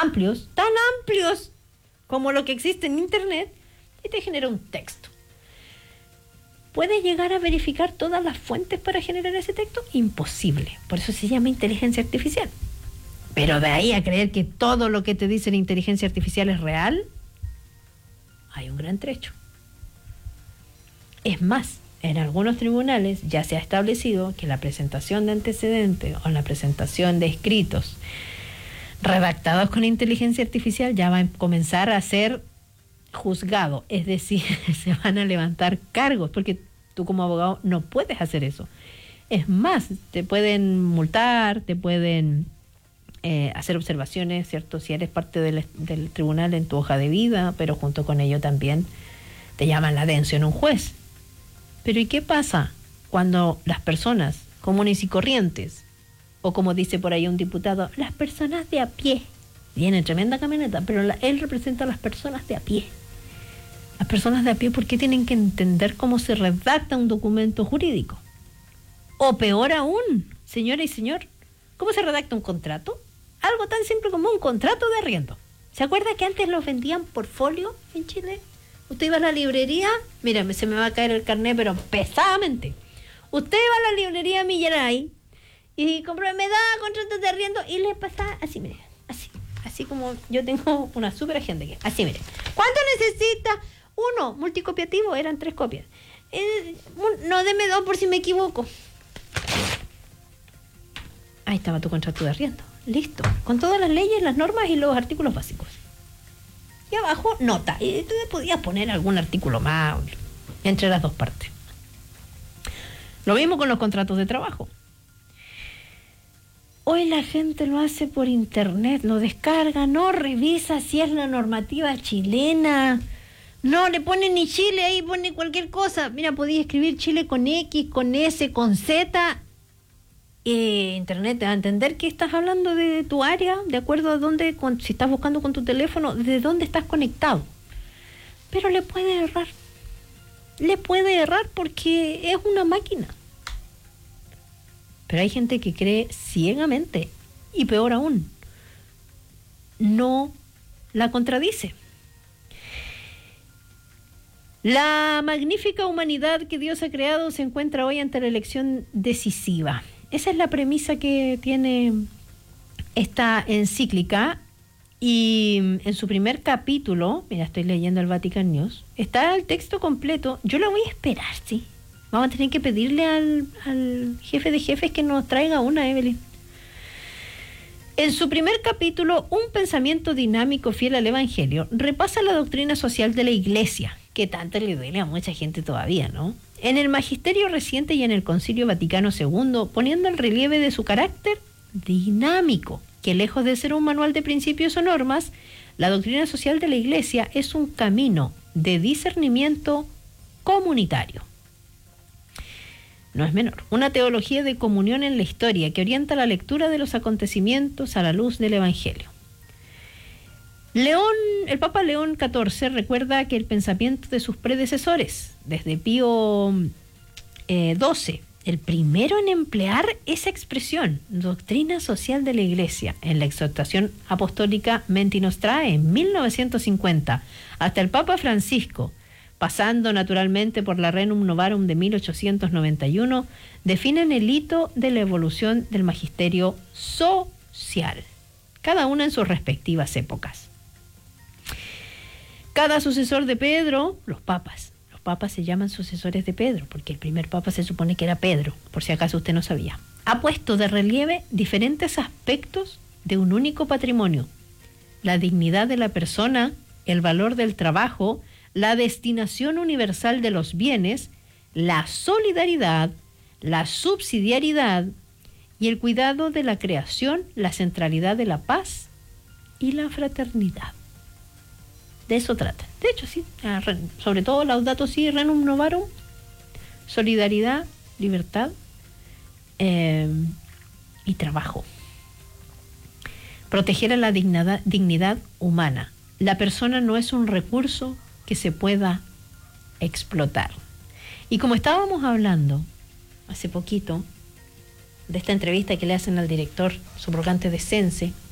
amplios, como lo que existe en Internet, y te genera un texto. ¿Puedes llegar a verificar todas las fuentes para generar ese texto? Imposible. Por eso se llama inteligencia artificial. Pero de ahí a creer que todo lo que te dice la inteligencia artificial es real, hay un gran trecho. Es más, en algunos tribunales ya se ha establecido que la presentación de antecedentes o la presentación de escritos redactados con inteligencia artificial ya va a comenzar a ser juzgado, es decir, se van a levantar cargos, porque tú como abogado no puedes hacer eso. Es más, te pueden multar, te pueden hacer observaciones, ¿cierto? Si eres parte del tribunal en tu hoja de vida, pero junto con ello también te llaman la atención un juez. Pero ¿y qué pasa cuando las personas comunes y corrientes, o como dice por ahí un diputado, las personas de a pie, viene tremenda camioneta, pero él representa a las personas de a pie? Las personas de a pie, ¿por qué tienen que entender cómo se redacta un documento jurídico? O peor aún, señora y señor, ¿cómo se redacta un contrato? Algo tan simple como un contrato de arriendo. ¿Se acuerda que antes los vendían por folio en Chile? Usted iba a la librería, mira, se me va a caer el carnet, pero pesadamente. Usted iba a la librería Millaray y compró, me da contratos de arriendo, y le pasa así, mire, así como yo tengo una súper agenda aquí, así, mire. ¿Cuánto necesita? 1, multicopiativo, eran 3 copias. No, deme 2 por si me equivoco. Ahí estaba tu contrato de arriendo, listo, con todas las leyes, las normas y los artículos básicos. Y abajo, nota. Y tú podías poner algún artículo más entre las dos partes. Lo mismo con los contratos de trabajo. Hoy la gente lo hace por internet, lo descarga, no revisa si es la normativa chilena. No le pone ni Chile ahí, pone cualquier cosa. Mira, podías escribir Chile con X, con S, con Z. Internet te va a entender que estás hablando de tu área, de acuerdo a dónde, si estás buscando con tu teléfono, de dónde estás conectado. Pero le puede errar porque es una máquina. Pero hay gente que cree ciegamente, y peor aún, no la contradice. La magnífica humanidad que Dios ha creado se encuentra hoy ante la elección decisiva. Esa es la premisa que tiene esta encíclica, y en su primer capítulo, mira, estoy leyendo el Vatican News, está el texto completo. Yo lo voy a esperar, ¿sí? Vamos a tener que pedirle al jefe de jefes que nos traiga una, Evelyn. En su primer capítulo, un pensamiento dinámico fiel al Evangelio repasa la doctrina social de la Iglesia, que tanto le duele a mucha gente todavía, ¿no? En el Magisterio reciente y en el Concilio Vaticano II, poniendo el relieve de su carácter dinámico, que lejos de ser un manual de principios o normas, la doctrina social de la Iglesia es un camino de discernimiento comunitario. No es menor. Una teología de comunión en la historia que orienta la lectura de los acontecimientos a la luz del Evangelio. El Papa León XIV recuerda que el pensamiento de sus predecesores, desde Pío XII, el primero en emplear esa expresión, doctrina social de la Iglesia, en la exhortación apostólica Menti Nostrae en 1950, hasta el Papa Francisco, pasando naturalmente por la Renum Novarum de 1891, definen el hito de la evolución del magisterio social, cada una en sus respectivas épocas. Cada sucesor de Pedro, los papas se llaman sucesores de Pedro, porque el primer papa se supone que era Pedro, por si acaso usted no sabía, ha puesto de relieve diferentes aspectos de un único patrimonio: la dignidad de la persona, el valor del trabajo, la destinación universal de los bienes, la solidaridad, la subsidiariedad y el cuidado de la creación, la centralidad de la paz y la fraternidad. De eso trata. De hecho, sí, sobre todo Laudato Si, Renum Novarum, solidaridad, libertad y trabajo. Proteger a la dignidad humana. La persona no es un recurso que se pueda explotar. Y como estábamos hablando hace poquito de esta entrevista que le hacen al director subrogante de Sense,